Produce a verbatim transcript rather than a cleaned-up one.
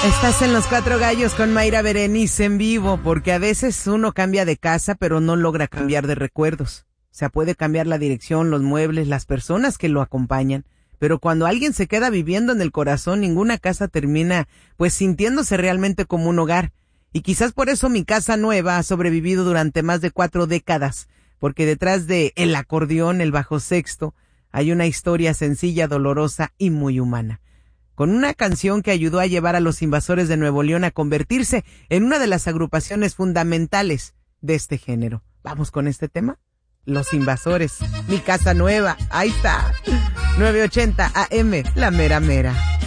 Estás en Los Cuatro Gallos con Mayra Berenice en vivo, porque a veces uno cambia de casa, pero no logra cambiar de recuerdos. O sea, puede cambiar la dirección, los muebles, las personas que lo acompañan, pero cuando alguien se queda viviendo en el corazón, ninguna casa termina, pues, sintiéndose realmente como un hogar. Y quizás por eso mi casa nueva ha sobrevivido durante más de cuatro décadas, porque detrás de el acordeón, el bajo sexto, hay una historia sencilla, dolorosa y muy humana. Con una canción que ayudó a llevar a los Invasores de Nuevo León a convertirse en una de las agrupaciones fundamentales de este género. ¿Vamos con este tema? Los Invasores, mi casa nueva, ahí está. nueve ochenta A M, la mera mera.